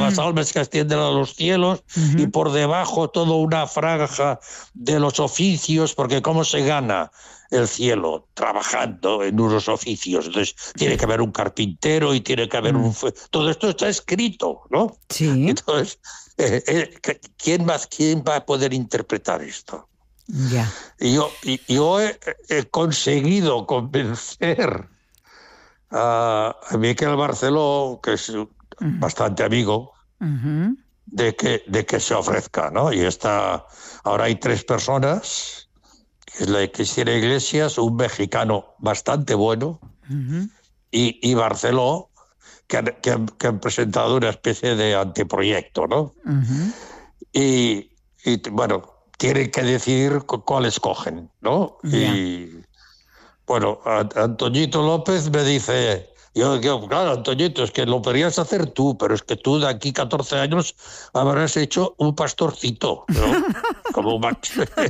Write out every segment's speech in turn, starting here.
las almas que ascienden a los cielos, y por debajo toda una franja de los oficios, porque ¿cómo se gana el cielo? Trabajando en unos oficios. Entonces tiene que haber un carpintero y tiene que haber todo esto está escrito, ¿no? Sí. Entonces, ¿quién va a poder interpretar esto? Ya. Yo he conseguido convencer a Miquel Barceló, que es bastante amigo, de que se ofrezca, ¿no? Y ahora hay 3 personas, que es la Cristina Iglesias, un mexicano bastante bueno, y Barceló, que han presentado una especie de anteproyecto, ¿no? Y bueno, tienen que decidir cuál escogen, ¿no? Yeah. Y bueno, Antoñito López me dice, yo claro, Antoñito, es que lo podrías hacer tú, pero es que tú de aquí 14 años habrás hecho un pastorcito, ¿no? Como Max.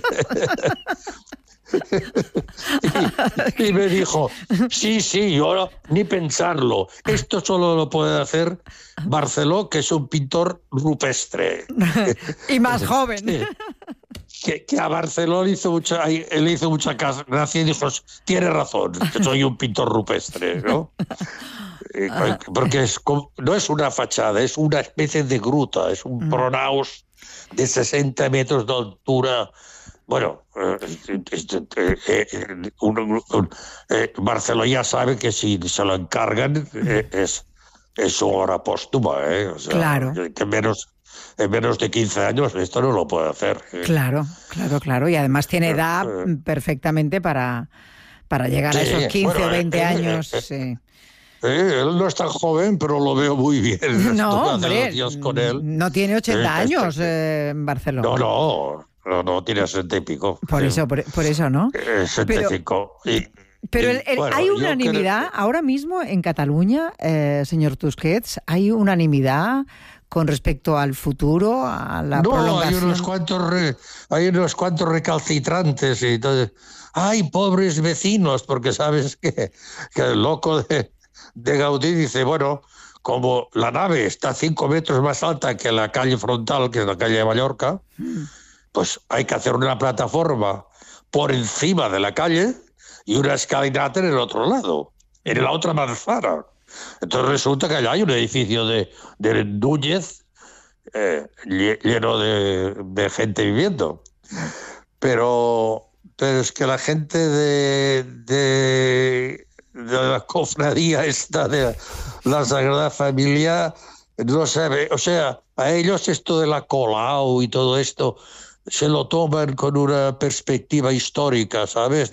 y me dijo, sí, yo ni pensarlo, esto solo lo puede hacer Barceló, que es un pintor rupestre. Y más joven. Que a Barceló le hizo mucha gracia y dijo, tiene razón, que soy un pintor rupestre, ¿no? Porque no es una fachada, es una especie de gruta, es un pronaos de 60 metros de altura. Bueno, Barceló ya sabe que si se lo encargan es su obra póstuma, o sea, claro. Que en menos de 15 años esto no lo puede hacer. Claro. Y además tiene edad perfectamente para llegar a esos 15 o 20 años. Sí. Él no es tan joven, pero lo veo muy bien. No, hombre, con él. No tiene 80 años en Barcelona. No, tiene 60 y pico. Por eso, ¿no? 65. Pero hay unanimidad ahora mismo en Cataluña, señor Tusquets, hay unanimidad con respecto al futuro, a la prolongación. Hay unos cuantos recalcitrantes y entonces, ¡ay, pobres vecinos! Porque sabes que el loco de Gaudí dice, bueno, como la nave está 5 metros más alta que la calle frontal, que es la calle de Mallorca, pues hay que hacer una plataforma por encima de la calle y una escalinata en el otro lado, en la otra manzana. Entonces resulta que allá hay un edificio de Núñez lleno de gente viviendo. Pero es que la gente de la cofradía esta de la Sagrada Familia no sabe, o sea, a ellos esto de la Colau y todo esto se lo toman con una perspectiva histórica, ¿sabes?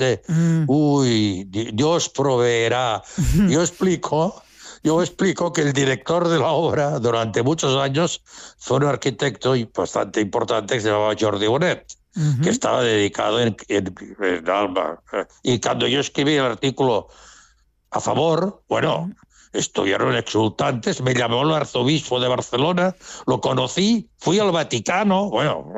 Dios proveerá. Yo explico que el director de la obra durante muchos años fue un arquitecto bastante importante que se llamaba Jordi Bonet, que estaba dedicado en Alba. Y cuando yo escribí el artículo a favor, bueno, estuvieron exultantes, me llamó el arzobispo de Barcelona, lo conocí, fui al Vaticano, bueno.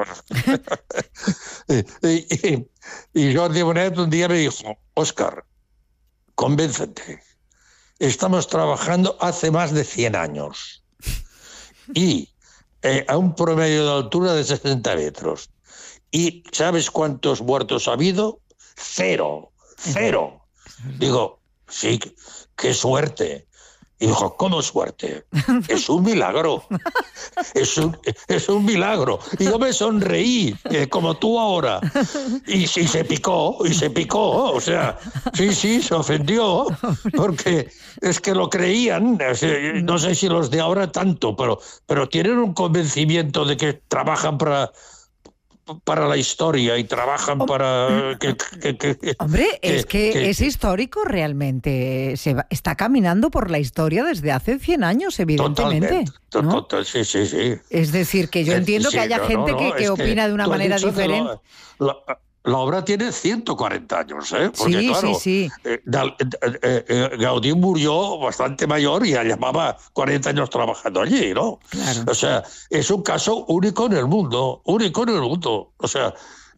y Jordi Bonet un día me dijo, Óscar, convéncete. Estamos trabajando hace más de 100 años y a un promedio de altura de 60 metros. ¿Y sabes cuántos muertos ha habido? Cero. Digo, sí, qué suerte. Y dijo, ¿cómo suerte? Es un milagro. Es un milagro. Y yo me sonreí, como tú ahora. Y se picó. O sea, sí, se ofendió. Porque es que lo creían. No sé si los de ahora tanto, pero tienen un convencimiento de que trabajan para la historia y trabajan para... Hombre, es histórico realmente. Está caminando por la historia desde hace 100 años, evidentemente. Totalmente. Sí. Es decir, que yo entiendo que haya gente que opina de una manera diferente. La obra tiene 140 años, porque claro, sí. Gaudí murió bastante mayor y ya llevaba 40 años trabajando allí, ¿no? Claro. O sea, es un caso único en el mundo. O sea,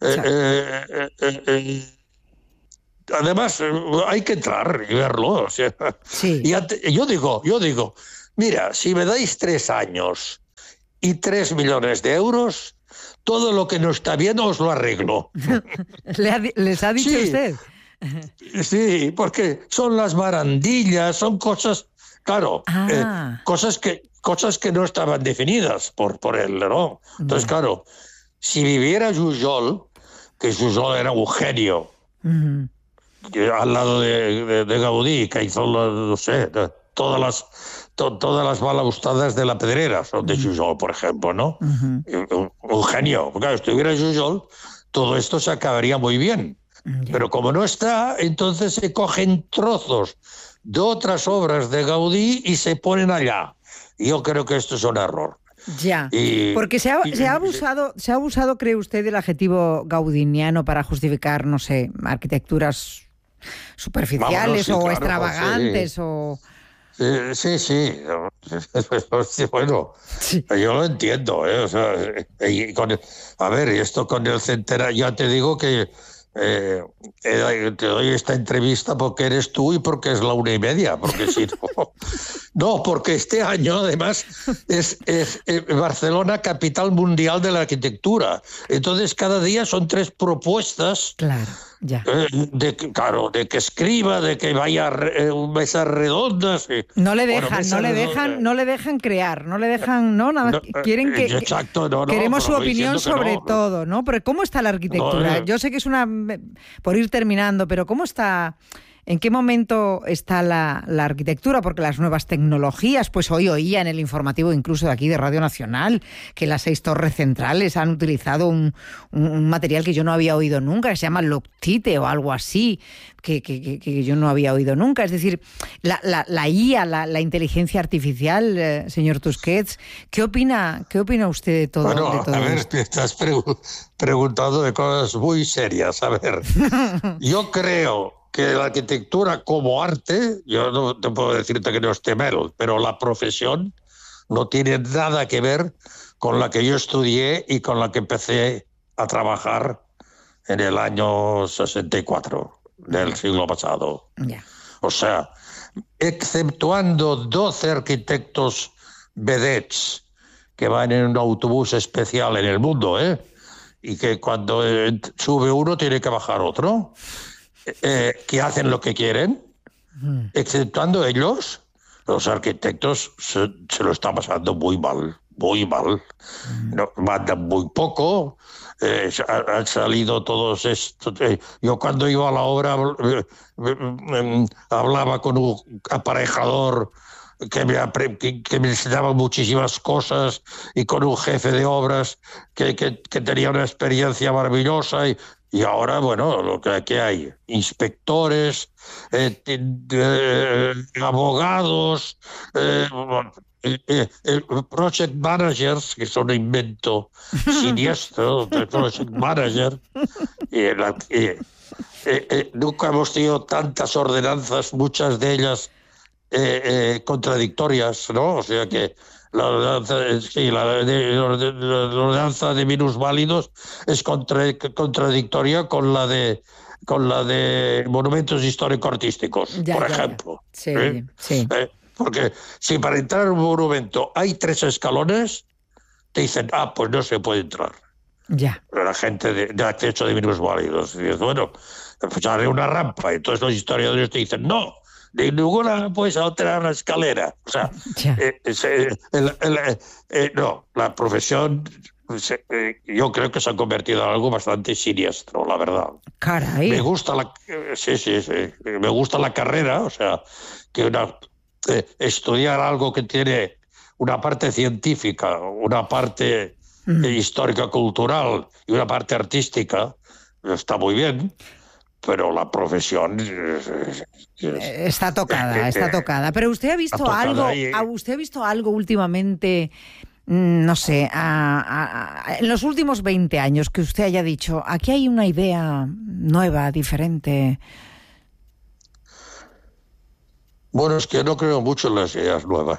además hay que entrar y verlo. O sea, sí. yo digo, mira, si me dais 3 años y 3 millones de euros, todo lo que no está bien os lo arreglo. ¿Les ha dicho usted? Sí, porque son las barandillas, son cosas, claro, cosas que no estaban definidas por él, ¿no? Entonces, claro, si viviera Jujol, que Jujol era un genio, al lado de Gaudí, que hizo, no sé, todas las balaustradas de la Pedrera son de Jujol, por ejemplo, ¿no? Un genio. Porque, claro, si estuviera Jujol, todo esto se acabaría muy bien. Pero como no está, entonces se cogen trozos de otras obras de Gaudí y se ponen allá. Y yo creo que esto es un error. Ya, porque se ha abusado, ¿cree usted, del adjetivo gaudiniano para justificar, no sé, arquitecturas superficiales o extravagantes o... Sí. Bueno, yo lo entiendo, ¿eh? O sea, a ver, esto con el centenario, ya te digo que te doy esta entrevista porque eres tú y porque es la 1:30, porque si no... No, porque este año, además, es Barcelona capital mundial de la arquitectura. Entonces, cada día son 3 propuestas. Claro, ya. De que escriba, de que vaya a mesas redondas. No le dejan crear, no le dejan, quieren que... Exacto, queremos su opinión sobre todo, ¿no? Pero ¿cómo está la arquitectura? Yo sé que es por ir terminando, pero ¿cómo está... ¿En qué momento está la arquitectura? Porque las nuevas tecnologías, pues hoy oía en el informativo incluso de aquí de Radio Nacional que las 6 torres centrales han utilizado un material que yo no había oído nunca, que se llama Loctite o algo así, que yo no había oído nunca. Es decir, la IA, la inteligencia artificial, señor Tusquets, ¿qué opina usted de todo, esto? A ver, te estás preguntando de cosas muy serias. A ver, yo creo que la arquitectura como arte, yo no te puedo decirte que no esté mal, pero la profesión no tiene nada que ver con la que yo estudié y con la que empecé a trabajar en el año 64 del siglo pasado. Yeah. O sea, exceptuando 12 arquitectos vedettes que van en un autobús especial en el mundo, y que cuando sube uno tiene que bajar otro, que hacen lo que quieren, exceptuando ellos, los arquitectos se lo están pasando muy mal. No, mandan muy poco, han salido todos estos... yo cuando iba a la obra hablaba con un aparejador que me enseñaba muchísimas cosas, y con un jefe de obras que tenía una experiencia maravillosa, y ahora, bueno, lo que aquí hay, inspectores, abogados, project managers, que son un invento siniestro de project manager, nunca hemos tenido tantas ordenanzas, muchas de ellas contradictorias, ¿no? O sea que la ordenanza de minusválidos es contradictoria con la de monumentos histórico-artísticos, por ejemplo. Sí. Porque si para entrar a un monumento hay 3 escalones, te dicen, pues no se puede entrar. Ya. La gente de acceso de minusválidos. Y dices, bueno, pues haré una rampa. Entonces los historiadores te dicen, no, de ninguna puedes alterar una escalera. O sea, no, la profesión, yo creo que se ha convertido en algo bastante siniestro, la verdad. Caray. Me gusta me gusta la carrera, o sea, que estudiar algo que tiene una parte científica, una parte histórica cultural y una parte artística, está muy bien. Pero la profesión está tocada. Pero usted ha visto algo últimamente, no sé, en los últimos 20 años que usted haya dicho, aquí hay una idea nueva, diferente. Bueno, es que no creo mucho en las ideas nuevas.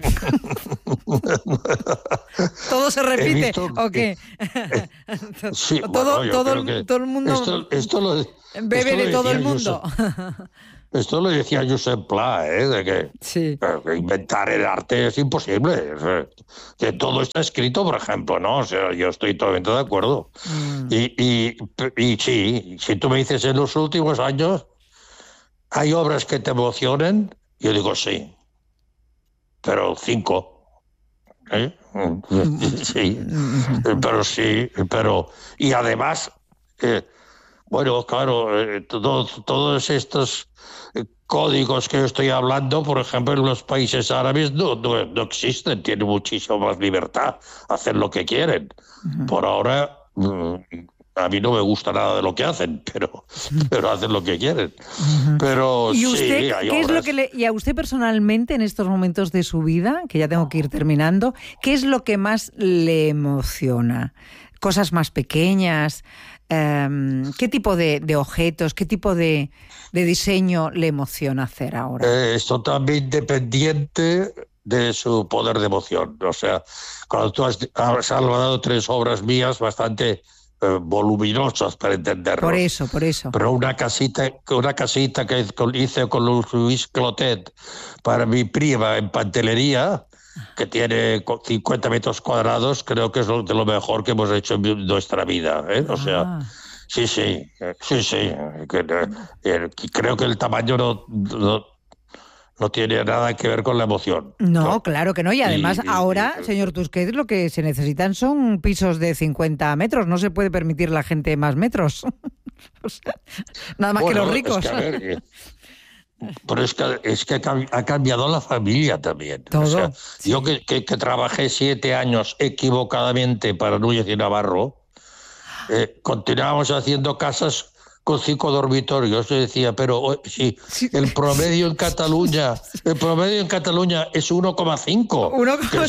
¿Todo se repite o qué? Sí, todo el mundo bebe de todo el mundo. Esto lo decía Josep Pla, de que inventar el arte es imposible. Que todo está escrito, por ejemplo, ¿no? O sea, yo estoy totalmente de acuerdo. Y sí, si tú me dices en los últimos años, ¿hay obras que te emocionen? Yo digo sí, pero 5. Sí, pero y además, bueno, claro, todos estos códigos que estoy hablando, por ejemplo, en los países árabes no existen, tienen muchísima más libertad, hacer lo que quieren. Por ahora, a mí no me gusta nada de lo que hacen, pero hacen lo que quieren. Pero ¿Y usted, sí, hay qué es obras. lo que y a usted personalmente en estos momentos de su vida, que ya tengo que ir terminando, qué es lo que más le emociona? ¿Cosas más pequeñas? ¿Qué tipo de objetos, qué tipo de diseño le emociona hacer ahora? Es totalmente independiente de su poder de emoción. O sea, cuando tú has hablado 3 obras mías bastante voluminosas para entenderlos. Por eso. Pero una casita que hice con Luis Clotet para mi prima en Pantelería, que tiene 50 metros cuadrados, creo que es de lo mejor que hemos hecho en nuestra vida. O sea, sí. Creo que el tamaño no tiene nada que ver con la emoción. No, claro que no. Y además ahora, señor Tusquets, lo que se necesitan son pisos de 50 metros. No se puede permitir la gente más metros. O sea, nada más que los ricos. Es que, a ver, pero es que ha cambiado la familia también. Todo. O sea, Sí. yo que trabajé 7 años equivocadamente para Núñez y Navarro, continuábamos haciendo casas con 5 dormitorios. Yo decía, pero si el promedio en Cataluña, es 1,5. Que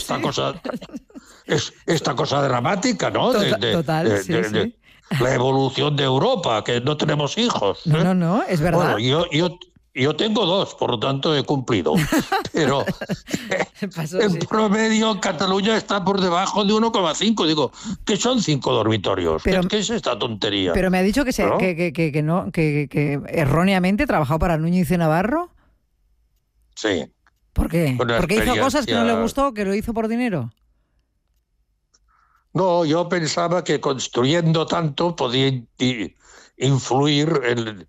esta cosa dramática, ¿no? Total, sí. La evolución de Europa, que no tenemos hijos. No, es verdad. Bueno, yo tengo 2, por lo tanto he cumplido. Pero el promedio en Cataluña está por debajo de 1,5. Digo, ¿qué son 5 dormitorios? ¿Qué es esta tontería? Pero me ha dicho que erróneamente trabajó para Núñez y Navarro. Sí. ¿Por qué? ¿Porque hizo cosas que no le gustó, que lo hizo por dinero? No, yo pensaba que construyendo tanto podía influir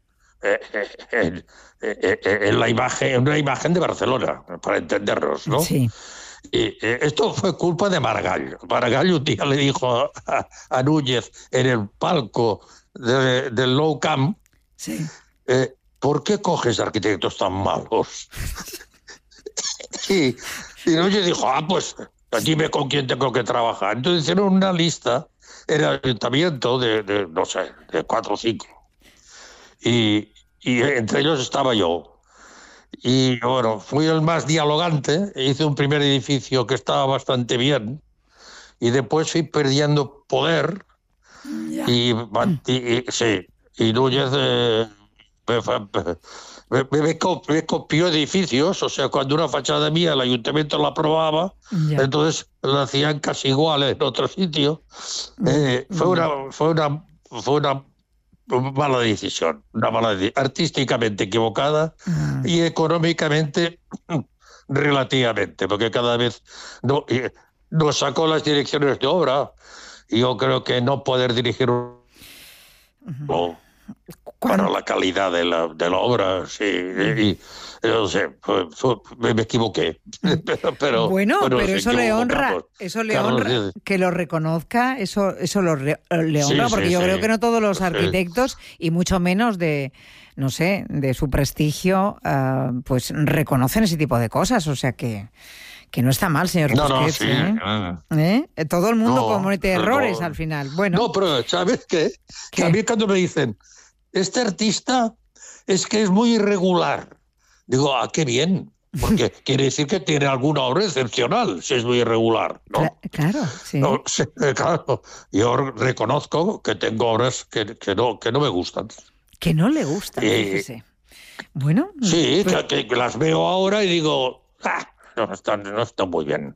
en la imagen, en una imagen de Barcelona, para entendernos, ¿no? Sí. Y esto fue culpa de Maragall. Maragall un día le dijo a Núñez en el palco del Nou Camp, sí. ¿Por qué coges arquitectos tan malos? y Núñez dijo, pues dime con quién tengo que trabajar. Entonces hicieron una lista en el ayuntamiento de 4 o 5. Y entre ellos estaba yo. Y bueno, fui el más dialogante, hice un primer edificio que estaba bastante bien, y después fui perdiendo poder. Y Núñez me copió edificios. O sea, cuando una fachada mía el ayuntamiento la aprobaba, entonces la hacían casi igual en otro sitio. Fue una mala decisión, artísticamente equivocada y económicamente relativamente, porque cada vez nos sacó las direcciones de obra, y yo creo que no poder dirigir para la calidad de la obra, sí, y no sé, me equivoqué. pero eso le honra, que lo reconozca, eso le honra, porque yo creo que no todos los arquitectos, y mucho menos de su prestigio, pues reconocen ese tipo de cosas, o sea que no está mal, señor Tusquets. Todo el mundo comete errores al final. Bueno. No, pero ¿sabes qué? A mí cuando me dicen, este artista es que es muy irregular, digo, qué bien, porque quiere decir que tiene alguna obra excepcional, si es muy irregular, ¿no? Claro, sí. No, claro, yo reconozco que tengo obras que no me gustan. Que no le gustan, fíjese. Bueno. Sí, pues, que las veo ahora y digo, no están muy bien.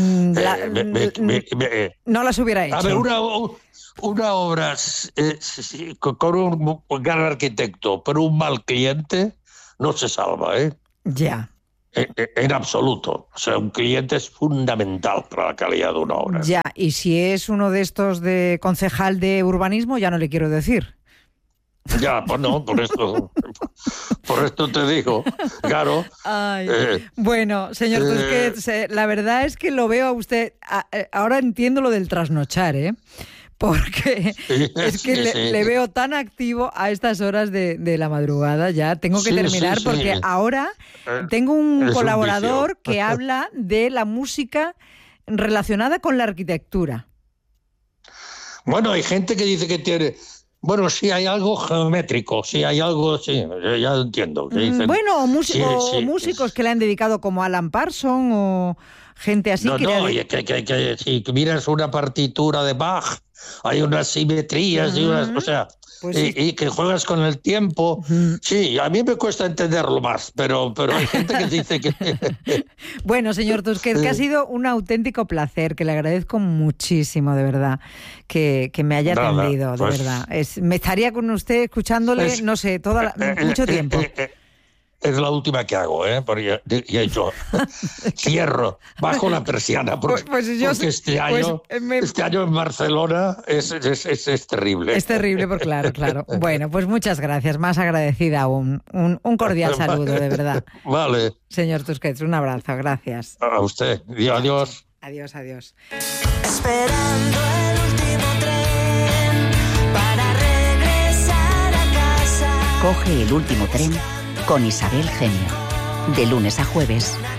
No las hubiera hecho. A ver, una obra con un gran arquitecto, pero un mal cliente, no se salva, ¿eh? Ya. En absoluto. O sea, un cliente es fundamental para la calidad de una obra. Ya, y si es uno de estos de concejal de urbanismo, ya no le quiero decir. Ya, pues no, por esto te digo, claro. Ay, bueno, señor Tusquets, la verdad es que lo veo a usted, ahora entiendo lo del trasnochar, porque es que le veo tan activo a estas horas de la madrugada. Ya tengo que terminar porque ahora tengo un colaborador que habla de la música relacionada con la arquitectura. Bueno, hay gente que dice que tiene... Bueno, sí hay algo geométrico, sí hay algo, sí, ya entiendo. Que dicen, bueno, músicos que le han dedicado como Alan Parsons o gente así. Si miras una partitura de Bach, hay unas simetrías y unas, o sea, pues y que juegas con el tiempo. Sí, a mí me cuesta entenderlo más, pero hay gente que dice que... Bueno, señor Tusquets, que ha sido un auténtico placer, que le agradezco muchísimo, de verdad, que me haya atendido, de verdad. Me estaría con usted escuchándole, no sé, mucho tiempo. Es la última que hago, porque ya he hecho cierro, bajo la persiana, porque este año en Barcelona es terrible. Es terrible, porque claro. Bueno, pues muchas gracias, más agradecida aún. Un cordial saludo, de verdad. Vale. Señor Tusquets, un abrazo, gracias. A usted, adiós. Adiós. Esperando el último tren para regresar a casa. Coge el último tren con Isabel Genio. De lunes a jueves